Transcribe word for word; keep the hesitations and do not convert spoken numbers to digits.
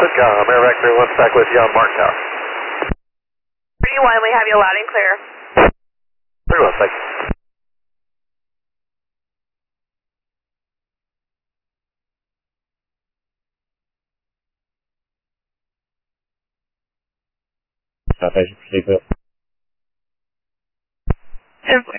Uh, Amerivac three one, back with you on Mark Tower. three one, we have you loud and clear. three one, thank you. South Asia, proceed with. Airport